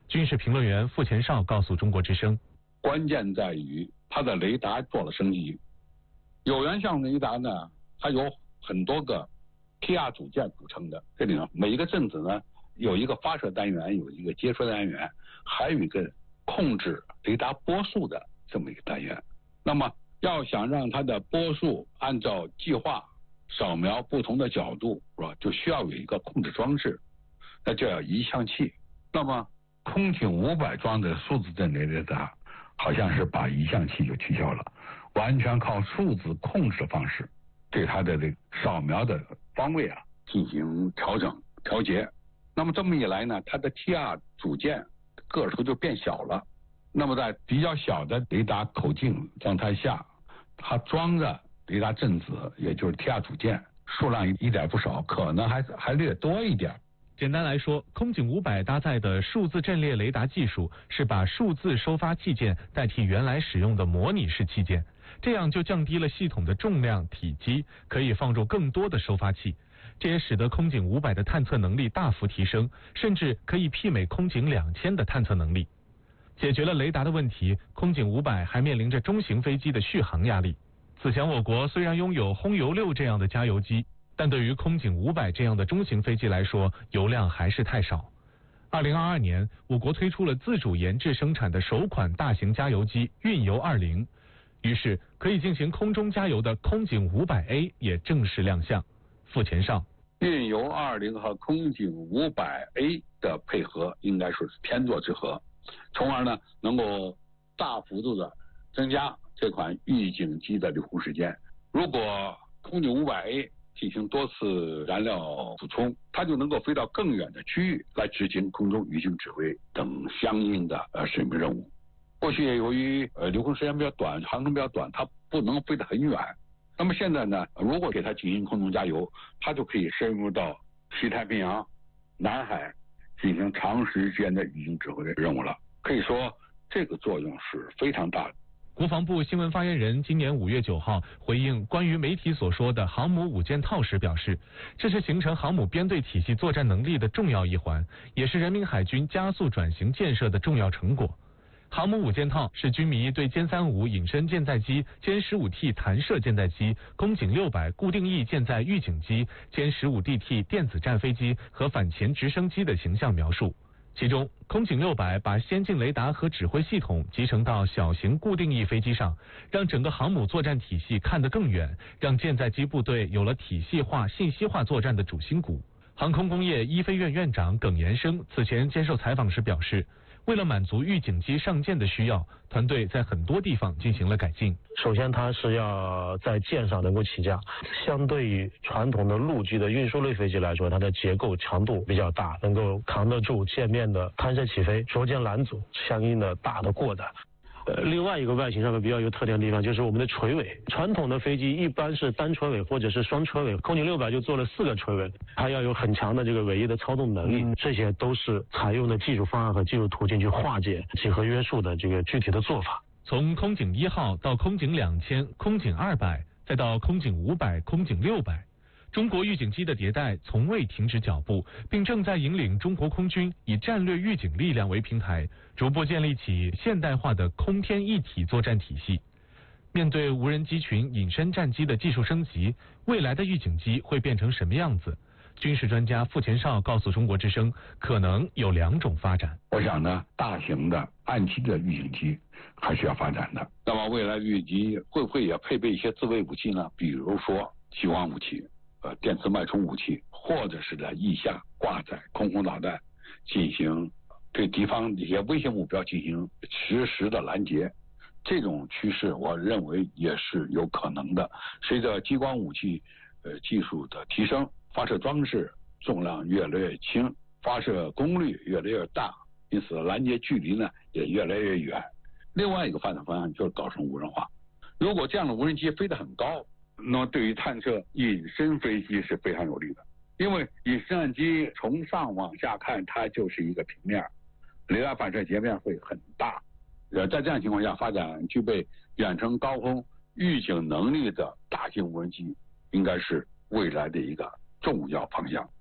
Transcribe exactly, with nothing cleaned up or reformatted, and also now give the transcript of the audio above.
军事评论员傅前绍告诉中国之声， 关键在于它的雷达做了升级。有源相雷达呢，它有很多个 T R 组件组成的，这里呢每一个阵子呢有一个发射单元，有一个接收单元，还有一个控制雷达波速的这么一个单元。那么要想让它的波速按照计划扫描不同的角度，是吧？就需要有一个控制装置，那就叫移向器。那么空警五百装的数字阵列雷达，好像是把移向器就取消了，完全靠数字控制方式对它的这个扫描的方位啊进行调整调节。那么这么一来呢，它的 T R 组件个头就变小了。那么在比较小的雷达口径状态下，它装的雷达阵子，也就是 T R 组件数量一点不少，可能还还略多一点。 简单来说，空警五百搭载的数字阵列雷达技术是把数字收发器件代替原来使用的模拟式器件，这样就降低了系统的重量体积，可以放入更多的收发器。这也使得空警五百的探测能力大幅提升，甚至可以媲美空警两千的探测能力。解决了雷达的问题，空警五百还面临着中型飞机的续航压力。此前我国虽然拥有轰油六这样的加油机，但对于空警五百这样的中型飞机来说，油量还是太少。二零二二年，我国推出了自主研制生产的首款大型加油机运油二零，于是可以进行空中加油的空警五百 A 也正式亮相。傅前绍， 运油二零和空警五百 A 的配合应该说是天作之合，从而呢能够大幅度的增加这款预警机的留空时间。如果空警五百 A 进行多次燃料补充，它就能够飞到更远的区域来执行空中预警指挥等相应的呃使命任务。过去由于呃留空时间比较短，航程比较短，它不能飞得很远。那么现在呢，如果给它进行空中加油，它就可以深入到西太平洋、南海进行长时间的预警指挥任务了。可以说这个作用是非常大的。 国防部新闻发言人今年五月九号回应关于媒体所说的航母五件套时表示，这是形成航母编队体系作战能力的重要一环，也是人民海军加速转型建设的重要成果。航母五件套是军迷对歼三五隐身舰载机、歼十五 T 弹射舰载机、空警六百固定翼舰载预警机、歼十五 D T 电子战飞机和反潜直升机的形象描述。其中，空警六百把先进雷达和指挥系统集成到小型固定翼飞机上，让整个航母作战体系看得更远，让舰载机部队有了体系化、信息化作战的主心骨。航空工业一飞院院长耿延生此前接受采访时表示，为了满足预警机上舰的需要，团队在很多地方进行了改进。 首先，它是要在舰上能够起降，相对于传统的陆基的运输类飞机来说，它的结构强度比较大，能够扛得住舰面的弹射起飞、着舰拦阻相应的大的过载。呃，另外一个外形上面比较有特点的地方就是我们的垂尾。传统的飞机一般是单垂尾或者是双垂尾，空警六百就做了四个垂尾，它要有很强的这个尾翼的操纵能力，这些都是采用的技术方案和技术途径去化解几何约束的这个具体的做法。 从空警一号到空警两千、空警二百，再到空警五百、空警六百。中国预警机的迭代从未停止脚步，并正在引领中国空军以战略预警力量为平台，逐步建立起现代化的空天一体作战体系。面对无人机群隐身战机的技术升级，未来的预警机会变成什么样子？军事专家傅前绍告诉中国之声，可能有两种发展。 我想呢，大型的岸基的预警机还是要发展的。那么未来预警机会不会也配备一些自卫武器呢？比如说激光武器、呃电磁脉冲武器，或者是在翼下挂载空空导弹，进行对敌方一些威胁目标进行实时的拦截。这种趋势我认为也是有可能的。随着激光武器呃技术的提升，发射装置重量越来越轻，发射功率越来越大，因此拦截距离呢也越来越远。另外一个发展方向就是搞成无人化。如果这样的无人机飞得很高，那么对于探测隐身飞机是非常有利的。因为隐身战机从上往下看，它就是一个平面，雷达反射截面会很大。呃，在这样情况下，发展具备远程高空预警能力的大型无人机，应该是未来的一个重要方向。